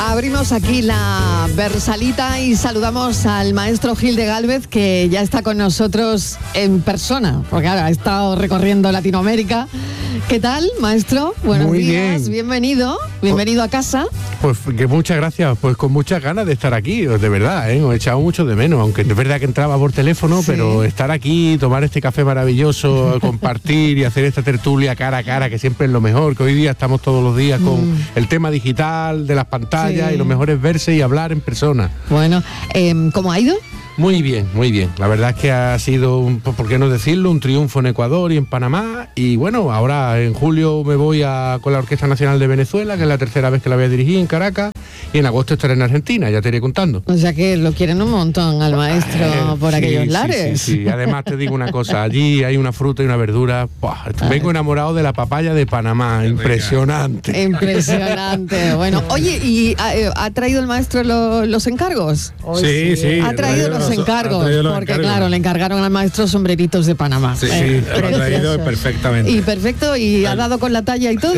Abrimos aquí la Versalita y saludamos al maestro Gil de Gálvez, que ya está con nosotros en persona, porque ahora ha estado recorriendo Latinoamérica. ¿Qué tal, maestro? Buenos días, bien. bienvenido a casa. Pues que muchas gracias, pues con muchas ganas de estar aquí, de verdad, os he echado mucho de menos, aunque es verdad que entraba por teléfono, sí. Pero estar aquí, tomar este café maravilloso, compartir y hacer esta tertulia cara a cara, que siempre es lo mejor, que hoy día estamos todos los días con el tema digital, de las pantallas, sí. Y lo mejor es verse y hablar en persona. Bueno, ¿cómo ha ido? Muy bien, muy bien. La verdad es que ha sido, por qué no decirlo, un triunfo en Ecuador y en Panamá. Y bueno, ahora en julio me voy con la Orquesta Nacional de Venezuela, que es la tercera vez que la voy a dirigir en Caracas. Y en agosto estaré en Argentina, ya te iré contando. O sea que lo quieren un montón al maestro por aquellos lares. Sí. Además te digo una cosa, allí hay una fruta y una verdura. Vengo enamorado de la papaya de Panamá, impresionante. Impresionante. Bueno, oye, ¿y ha traído el maestro los encargos? Sí. Ha traído los encargos, porque claro, le encargaron al maestro sombreritos de Panamá. Sí, lo ha traído perfectamente. Y perfecto, y ha dado con la talla y todo.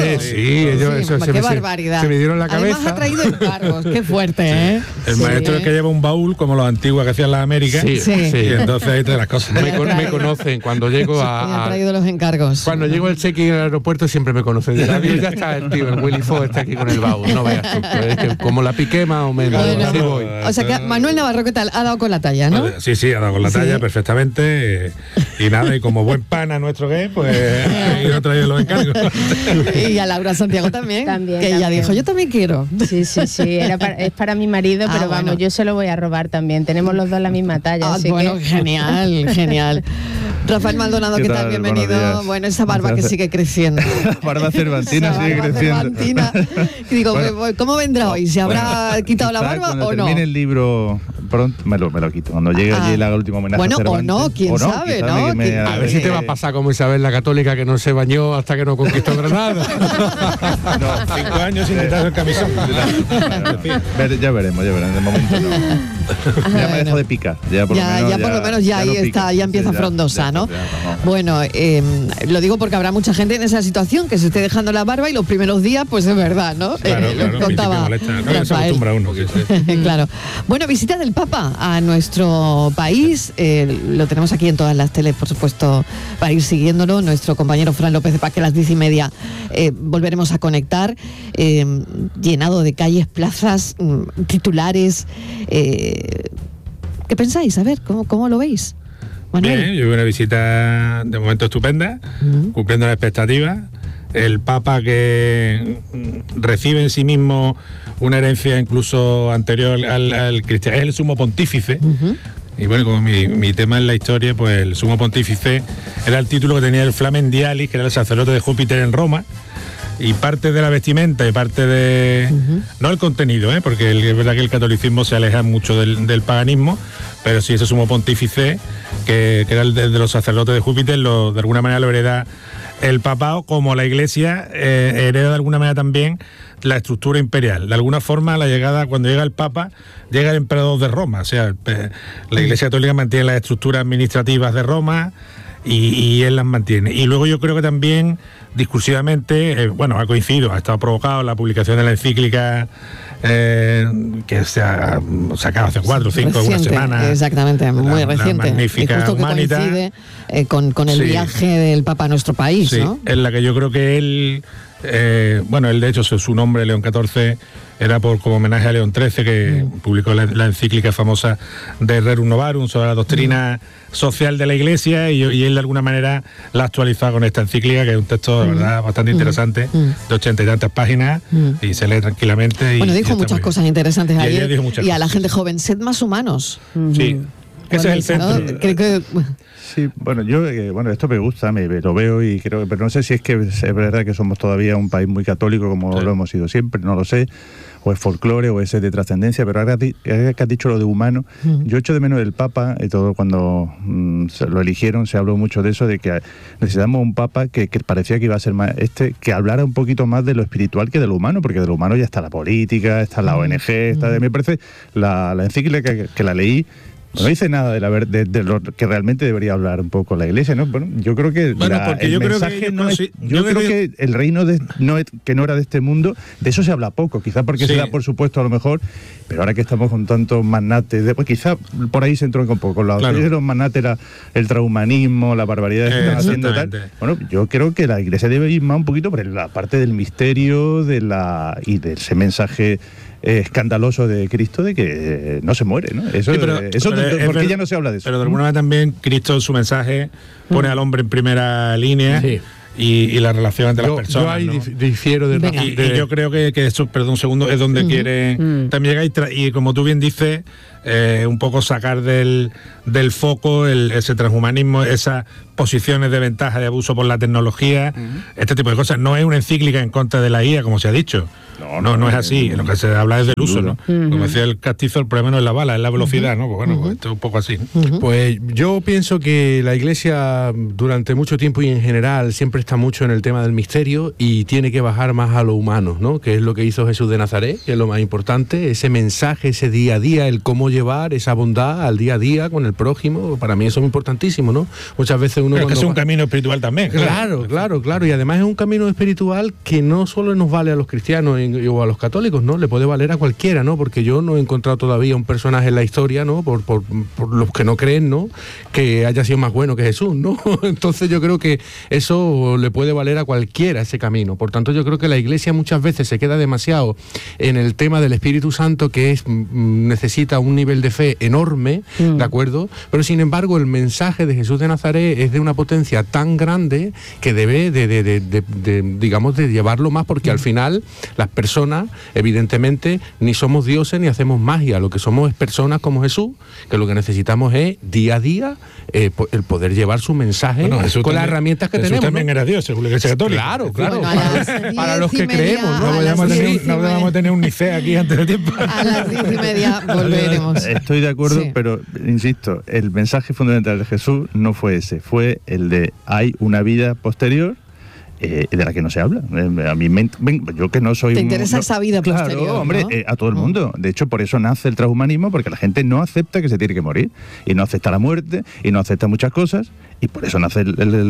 Qué barbaridad. Se me dieron la cabeza. Además ha traído encargos, qué fuerte, ¿eh? El maestro es que lleva un baúl como los antiguos que hacían las Américas. Sí. Y entonces ahí te las cosas. Me conocen cuando llego ha traído los encargos. Cuando llego al check-in al aeropuerto siempre me conocen. Ya está el tío, el Willy Fogg está aquí con el baúl. No veas tú, es que como la piqué más o menos. Así voy. O sea que Manuel Navarro, ¿qué tal? Ha dado con la talla, ¿no? Sí, ha dado con la talla perfectamente. Y nada, y como buen pana nuestro que es, pues ahí ha traído los encargos. Y a Laura Santiago también que ella dijo, yo también quiero. Sí, es para mi marido, pero vamos, yo se lo voy a robar también. Tenemos los dos la misma talla. Así bueno, que... genial. Rafael Maldonado, ¿qué tal? Bienvenido. Bueno, esa barba que sigue creciendo. La barba cervantina sigue creciendo. Y digo, ¿cómo vendrá hoy? ¿Se habrá quitado la barba o no? Cuando termine el libro pronto, me lo quito. Cuando llegue allí y haga el último homenaje a Cervantes. O no, quién sabe, ¿no? A ver si te va a pasar como Isabel la Católica, que no se bañó hasta que no conquistó Granada. 5 años sin quitarse el camisón. Ya veremos, de momento no. Ya me dejo de picar. Ya por lo menos ya ahí está, ya empieza frondosa, ¿no? Bueno, lo digo porque habrá mucha gente en esa situación que se esté dejando la barba y los primeros días, pues es verdad, ¿no? Claro, contaba no se acostumbra uno. Claro. Bueno, visita del Papa a nuestro país, lo tenemos aquí en todas las teles, por supuesto, para ir siguiéndolo. Nuestro compañero Fran López de Paz, que a las 10:30 volveremos a conectar, llenado de calles, plazas, titulares. ¿Qué pensáis? A ver, ¿cómo lo veis? Manuel. Bien, yo vi una visita de momento estupenda, cumpliendo las expectativas. El Papa que recibe en sí mismo una herencia incluso anterior al cristiano, es el sumo pontífice. Y bueno, como mi tema en la historia, pues el sumo pontífice era el título que tenía el Flamen Dialis, que era el sacerdote de Júpiter en Roma. Y parte de la vestimenta y parte de... No el contenido, porque es verdad que el catolicismo se aleja mucho del paganismo, pero sí ese sumo pontífice, que era el de los sacerdotes de Júpiter, de alguna manera lo hereda el papado, como la Iglesia hereda de alguna manera también la estructura imperial. De alguna forma, cuando llega el Papa, llega el emperador de Roma. O sea, la Iglesia católica mantiene las estructuras administrativas de Roma y él las mantiene. Y luego yo creo que también discursivamente, ha coincidido, ha estado provocado la publicación de la encíclica que se ha sacado hace 4 o 5, una semana. Exactamente, muy reciente. La magnífica y justo que Humanidad, coincide con el viaje del Papa a nuestro país, ¿no? En la que yo creo que él, él de hecho su nombre, León XIV, era como homenaje a León XIII, que publicó la encíclica famosa de Rerum Novarum sobre la doctrina social de la Iglesia, y él de alguna manera la ha actualizado con esta encíclica, que es un texto de verdad bastante interesante, de 80 y tantas páginas, y se lee tranquilamente. Bueno, dijo muchas cosas interesantes ayer, y a la gente joven, sed más humanos. Sí, ese es el centro. Creo que... Sí, esto me gusta, lo veo y creo, pero no sé si es que es verdad que somos todavía un país muy católico como lo hemos sido siempre, no lo sé, o es folclore o es de trascendencia, pero ahora que has dicho lo de humano, yo echo de menos del Papa, y todo cuando lo eligieron se habló mucho de eso, de que necesitamos un Papa que parecía que iba a ser más, que hablara un poquito más de lo espiritual que de lo humano, porque de lo humano ya está la política, está la ONG, me parece la encíclica que la leí, No dice nada de lo que realmente debería hablar un poco la Iglesia, ¿no? Bueno, yo creo que yo creo que el reino que no era de este mundo, de eso se habla poco, quizá porque se da por supuesto a lo mejor, pero ahora que estamos con tantos magnates, pues quizá por ahí se entronca un poco. Los magnates era el transhumanismo, la barbaridad que están haciendo y tal. Bueno, yo creo que la Iglesia debe ir más un poquito por la parte del misterio y de ese mensaje escandaloso de Cristo de que no se muere, ¿no? Porque ya no se habla de eso. Pero de alguna manera también Cristo en su mensaje pone al hombre en primera línea. Sí. Y la relación entre las personas. Yo ahí difiero de y yo creo que eso, perdón un segundo, es donde quieren también llegar y como tú bien dices, un poco sacar del foco ese transhumanismo, esas posiciones de ventaja de abuso por la tecnología, este tipo de cosas. No es una encíclica en contra de la IA, como se ha dicho. No es así. Lo que se habla es del uso, ¿no? Como decía el Castizo, el problema no es la bala, es la velocidad, ¿no? Pues bueno, esto es un poco así, ¿no? Pues yo pienso que la Iglesia durante mucho tiempo y en general siempre está mucho en el tema del misterio y tiene que bajar más a lo humano, ¿no? Que es lo que hizo Jesús de Nazaret, que es lo más importante, ese mensaje, ese día a día, el cómo llevar esa bondad al día a día con el prójimo. Para mí eso es importantísimo, ¿no? Muchas veces uno... Pero es que es un camino espiritual también. Claro. Y además es un camino espiritual que no solo nos vale a los cristianos o a los católicos, ¿no? Le puede valer a cualquiera, ¿no? Porque yo no he encontrado todavía un personaje en la historia, ¿no? Por los que no creen, ¿no? Que haya sido más bueno que Jesús, ¿no? Entonces yo creo que eso le puede valer a cualquiera, ese camino. Por tanto, yo creo que la Iglesia muchas veces se queda demasiado en el tema del Espíritu Santo, que necesita un nivel de fe enorme, ¿de acuerdo? Pero sin embargo, el mensaje de Jesús de Nazaret es de una potencia tan grande que debe digamos, de llevarlo más, porque al final las personas, evidentemente, ni somos dioses ni hacemos magia. Lo que somos es personas como Jesús, que lo que necesitamos es día a día el poder llevar su mensaje con las herramientas que Jesús tenemos. También era Dios, según la Iglesia Católica. Claro. Para los que creemos, no vamos a tener un Nicea aquí antes de tiempo. A las 10:30 volveremos. Estoy de acuerdo, pero insisto, el mensaje fundamental de Jesús no fue ese, fue el de hay una vida posterior de la que no se habla. A mí yo que no soy... ¿Te interesa esa vida posterior? Claro, hombre, ¿no? A todo el mundo. De hecho, por eso nace el transhumanismo, porque la gente no acepta que se tiene que morir, y no acepta la muerte, y no acepta muchas cosas, y por eso nace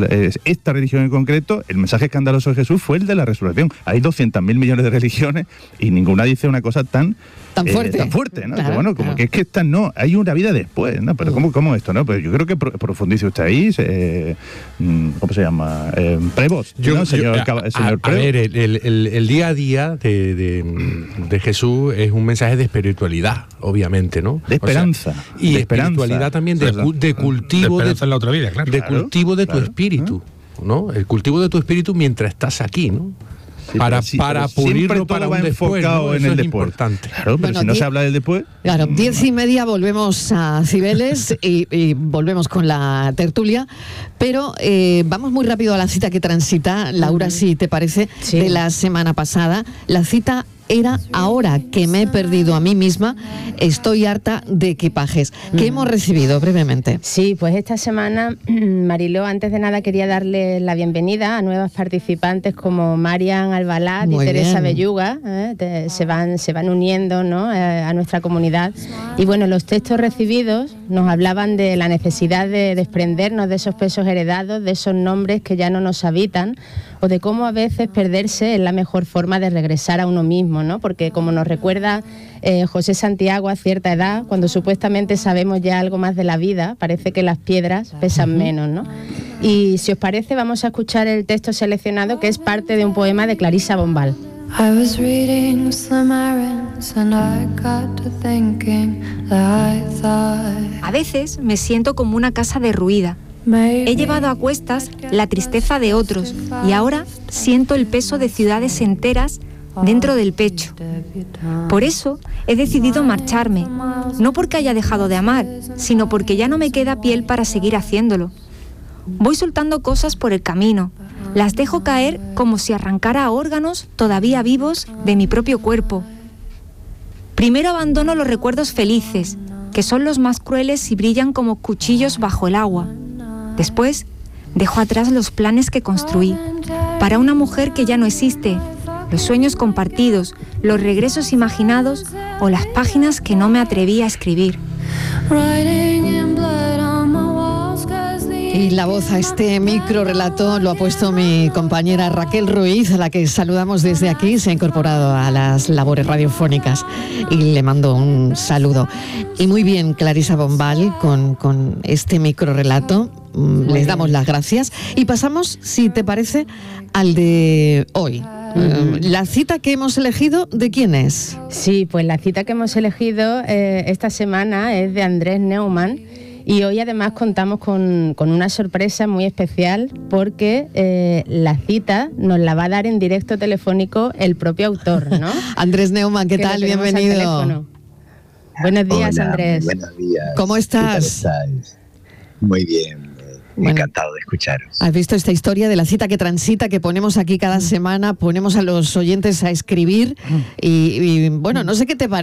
esta religión en concreto. El mensaje escandaloso de Jesús fue el de la resurrección. Hay 200.000 millones de religiones y ninguna dice una cosa tan fuerte, ¿no? Claro, que bueno, como que es que esta no, hay una vida después, ¿no? Pero ¿cómo esto, no? Pues yo creo que profundice usted ahí, ¿cómo se llama? Prevost, ¿no? Señor Prevost. A ver, el día a día de Jesús es un mensaje de espiritualidad, obviamente, ¿no? De esperanza. Y de espiritualidad también, de cultivo de esperanza en la otra vida, claro. De cultivo de tu espíritu, ¿no? El cultivo de tu espíritu mientras estás aquí, ¿no? Sí, para pulirlo para un después, ¿no? en eso el es después. Importante. Claro, pero si no se habla del después... Claro, 10:30 volvemos a Cibeles y volvemos con la tertulia, pero vamos muy rápido a la cita que transita, Laura, si te parece, de la semana pasada. La cita era: ahora que me he perdido a mí misma, estoy harta de equipajes. ¿Qué hemos recibido brevemente? Sí, pues esta semana, Mariló, antes de nada quería darle la bienvenida a nuevas participantes como Marian Albalat y Teresa Belluga. Se van uniendo, ¿no? A nuestra comunidad. Y bueno, los textos recibidos nos hablaban de la necesidad de desprendernos de esos pesos heredados, de esos nombres que ya no nos habitan, o de cómo a veces perderse es la mejor forma de regresar a uno mismo, ¿no? Porque como nos recuerda José Santiago, a cierta edad, cuando supuestamente sabemos ya algo más de la vida, parece que las piedras pesan menos, ¿no? Y si os parece, vamos a escuchar el texto seleccionado, que es parte de un poema de Clarissa Bombal. I was reading Slim Aarons and I got to thinking that I thought. A veces me siento como una casa derruida. He llevado a cuestas la tristeza de otros y ahora siento el peso de ciudades enteras dentro del pecho. Por eso he decidido marcharme, no porque haya dejado de amar, sino porque ya no me queda piel para seguir haciéndolo. Voy soltando cosas por el camino, las dejo caer como si arrancara órganos todavía vivos de mi propio cuerpo. Primero abandono los recuerdos felices, que son los más crueles y brillan como cuchillos bajo el agua. Después, dejo atrás los planes que construí, para una mujer que ya no existe, los sueños compartidos, los regresos imaginados o las páginas que no me atreví a escribir. writing in blood on my walls 'cause the Y la voz a este micro relato lo ha puesto mi compañera Raquel Ruiz, a la que saludamos desde aquí. Se ha incorporado a las labores radiofónicas y le mando un saludo. Y muy bien, Clarisa Bombal, con este micro relato. Les damos las gracias. Y pasamos, si te parece, al de hoy. La cita que hemos elegido, ¿de quién es? Sí, pues la cita que hemos elegido esta semana es de Andrés Neumann. Y hoy además contamos con una sorpresa muy especial, porque la cita nos la va a dar en directo telefónico el propio autor, ¿no? Andrés Neumann, ¿qué tal? Bienvenido. Buenos días. Hola, Andrés. Buenos días. ¿Cómo estás? ¿Qué tal estáis? Muy bien. Encantado de escucharos. ¿Has visto esta historia de la cita que transita que ponemos aquí cada semana? Ponemos a los oyentes a escribir y bueno, no sé qué te parece.